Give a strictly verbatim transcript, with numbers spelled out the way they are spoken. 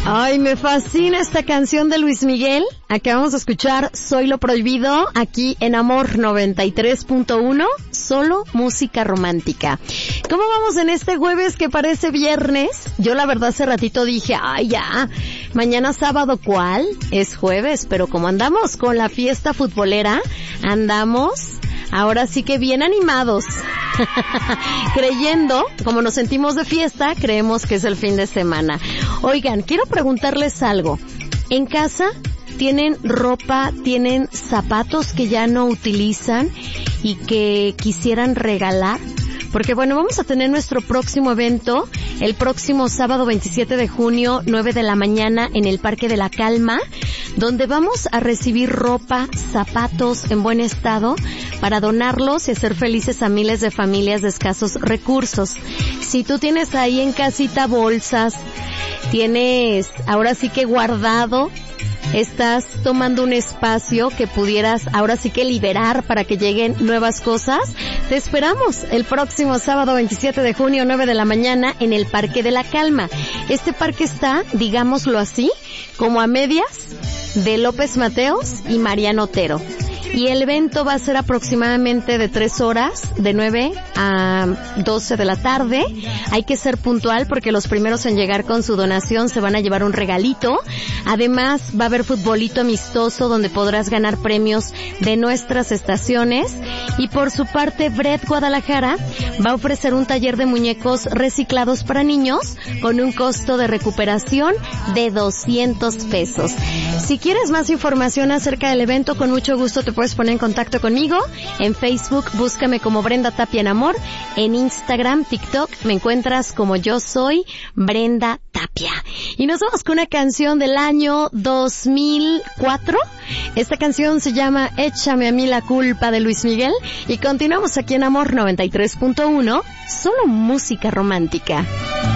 Ay, me fascina esta canción de Luis Miguel. Acabamos de escuchar Soy lo Prohibido aquí en Amor noventa y tres punto uno, solo música romántica. ¿Cómo vamos en este jueves que parece viernes? Yo la verdad hace ratito dije, ay ya, mañana sábado, ¿cuál? Es jueves, pero como andamos con la fiesta futbolera, andamos ahora sí que bien animados. Creyendo, como nos sentimos de fiesta, creemos que es el fin de semana. Oigan, quiero preguntarles algo. ¿En casa tienen ropa, tienen zapatos que ya no utilizan y que quisieran regalar? Porque bueno, vamos a tener nuestro próximo evento el próximo sábado veintisiete de junio, nueve de la mañana, en el Parque de la Calma, donde vamos a recibir ropa, zapatos en buen estado para donarlos y hacer felices a miles de familias de escasos recursos. Si tú tienes ahí en casita bolsas, tienes ahora sí que guardado, estás tomando un espacio que pudieras ahora sí que liberar para que lleguen nuevas cosas, te esperamos el próximo sábado veintisiete de junio, nueve de la mañana, en el Parque de la Calma. Este parque está, digámoslo así, como a medias de López Mateos y Mariano Otero. Y el evento va a ser aproximadamente de tres horas, de nueve a doce de la tarde. Hay que ser puntual porque los primeros en llegar con su donación se van a llevar un regalito. Además, va a haber futbolito amistoso donde podrás ganar premios de nuestras estaciones. Y por su parte, Bread Guadalajara va a ofrecer un taller de muñecos reciclados para niños con un costo de recuperación de doscientos pesos. Si quieres más información acerca del evento, con mucho gusto te puedes poner en contacto conmigo. En Facebook, búscame como Brenda Tapia en Amor. En Instagram, TikTok, me encuentras como Yo Soy Brenda Tapia. Y nos vamos con una canción del año dos mil cuatro. Esta canción se llama Échame a mí la culpa, de Luis Miguel. Y continuamos aquí en Amor noventa y tres punto uno, solo música romántica.